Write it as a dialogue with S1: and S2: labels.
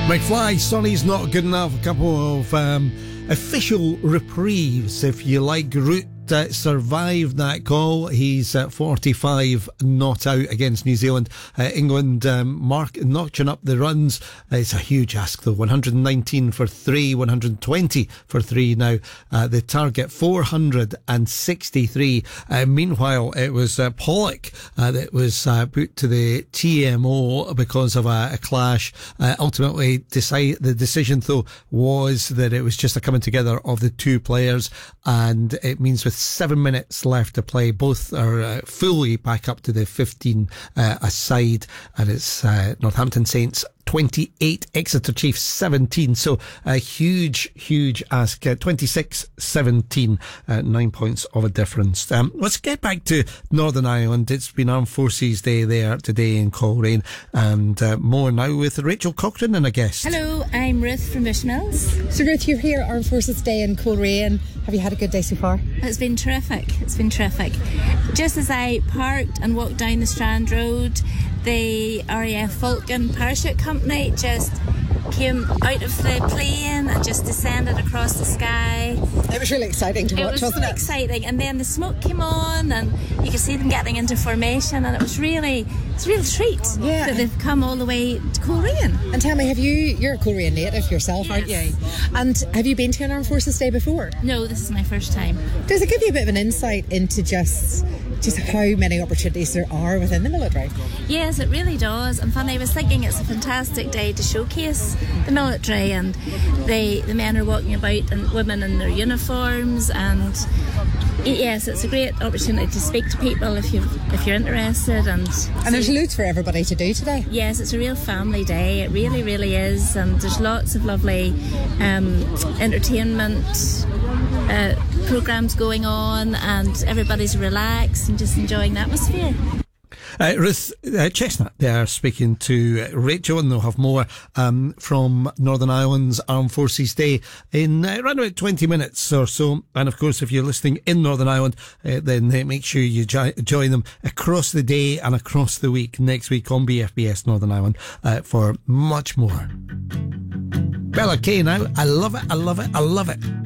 S1: McFly, Sonny's Not Good Enough. A couple of official reprieves, if you like. Root survived that call. He's 45 not out against New Zealand. England notching up the runs. It's a huge ask though. 119 for 3, 120 for 3 now. The target 463. Meanwhile, it was Pollock that was put to the TMO because of a clash. Ultimately, the decision though was that it was just a coming together of the two players, and it means with 7 minutes left to play, both are fully back up to the 15 aside, and it's Northampton Saints 28, Exeter Chiefs 17. So a huge ask. 26-17, 9 points of a difference. Let's get back to Northern Ireland. It's been Armed Forces Day there today in Coleraine, and more now with Rachel Cochrane and a guest.
S2: Hello, I'm Ruth from Bushmills.
S3: So Ruth, you're here at Armed Forces Day in Coleraine. Have you had a good day so far?
S2: It's been terrific. Just as I parked and walked down the Strand Road, the RAF Falcon Parachute Company just came out of the plane and just descended across the sky.
S3: It was really exciting to watch, wasn't it?
S2: It was so exciting, and then the smoke came on and you could see them getting into formation, and it's a real treat that they've come all the way to Coleraine.
S3: And tell me, you're a Coleraine native yourself,
S2: yes,
S3: aren't you? And have you been to an Armed Forces Day before?
S2: No, this is my first time.
S3: Does it give you a bit of an insight into just how many opportunities there are within the military?
S2: Yes, it really does. And funny, I was thinking it's a fantastic day to showcase the military, and the men are walking about and women in their uniforms, and yes, it's a great opportunity to speak to people if you're interested, and
S3: there's loads for everybody to do today.
S2: Yes, it's a real family day. It really is, and there's lots of lovely entertainment programs going on, and everybody's relaxed and just enjoying the atmosphere.
S1: Ruth Chestnut there speaking to Rachel, and they'll have more from Northern Ireland's Armed Forces Day in around about 20 minutes or so. And of course, if you're listening in Northern Ireland, then make sure you join them across the day and across the week next week on BFBS Northern Ireland for much more. Bella Kay now. I love it.